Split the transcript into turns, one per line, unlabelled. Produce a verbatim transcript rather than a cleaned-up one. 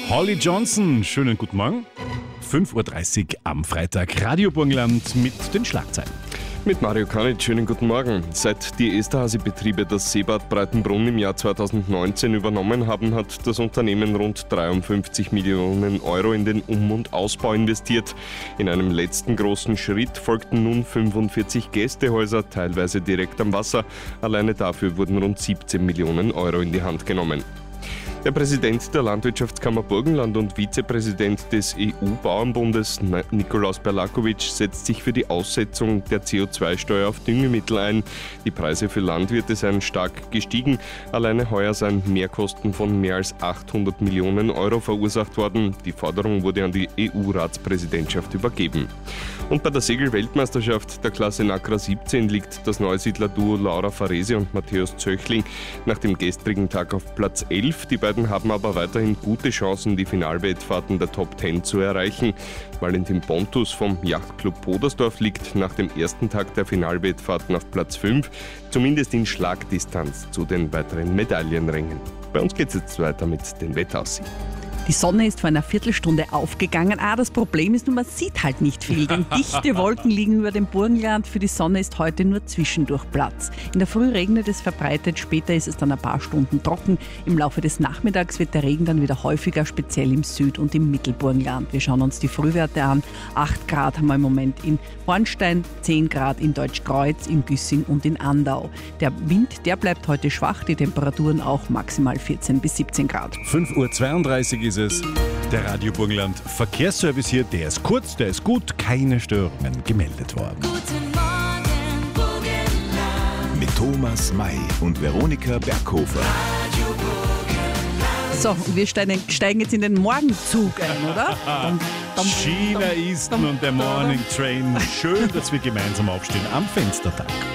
Holly Johnson, schönen guten Morgen. fünf Uhr dreißig am Freitag, Radio Burgenland mit den Schlagzeilen.
Mit Mario Kanitsch, schönen guten Morgen. Seit die Esterhazy-Betriebe das Seebad Breitenbrunn im Jahr zweitausendneunzehn übernommen haben, hat das Unternehmen rund dreiundfünfzig Millionen Euro in den Um- und Ausbau investiert. In einem letzten großen Schritt folgten nun fünfundvierzig Gästehäuser, teilweise direkt am Wasser. Alleine dafür wurden rund siebzehn Millionen Euro in die Hand genommen. Der Präsident der Landwirtschaftskammer Burgenland und Vizepräsident des E U-Bauernbundes Nikolaus Berlakovic setzt sich für die Aussetzung der C O zwei Steuer auf Düngemittel ein. Die Preise für Landwirte seien stark gestiegen. Alleine heuer seien Mehrkosten von mehr als achthundert Millionen Euro verursacht worden. Die Forderung wurde an die E U-Ratspräsidentschaft übergeben. Und bei der Segel-Weltmeisterschaft der Klasse Nacra siebzehn liegt das Neusiedler-Duo Laura Farese und Matthäus Zöchling nach dem gestrigen Tag auf Platz elf. Die beiden haben aber weiterhin gute Chancen, die Finalwettfahrten der Top zehn zu erreichen. Valentin Pontus vom Yachtclub Podersdorf liegt nach dem ersten Tag der Finalwettfahrten auf Platz fünf, zumindest in Schlagdistanz zu den weiteren Medaillenrängen. Bei uns geht es jetzt weiter mit den Wetteraussichten.
Die Sonne ist vor einer Viertelstunde aufgegangen. Ah, das Problem ist nur, man sieht halt nicht viel, denn dichte Wolken liegen über dem Burgenland. Für die Sonne ist heute nur zwischendurch Platz. In der Früh regnet es verbreitet, später ist es dann ein paar Stunden trocken. Im Laufe des Nachmittags wird der Regen dann wieder häufiger, speziell im Süd- und im Mittelburgenland. Wir schauen uns die Frühwerte an. acht Grad haben wir im Moment in Hornstein, zehn Grad in Deutschkreuz, in Güssing und in Andau. Der Wind, der bleibt heute schwach, die Temperaturen auch maximal vierzehn bis siebzehn Grad.
fünf Uhr zweiunddreißig ist es. Der Radio Burgenland Verkehrsservice hier, der ist kurz, der ist gut, keine Störungen gemeldet worden.
Guten Morgen, Burgenland.
Mit Thomas May und Veronika Berghofer.
Radio Burgenland.
So, und wir steigen, steigen jetzt in den Morgenzug ein, oder? Dum, dum,
China
dum,
Eastern
dum,
und der
dum.
Morning Train. Schön, dass wir gemeinsam aufstehen am Fenstertag.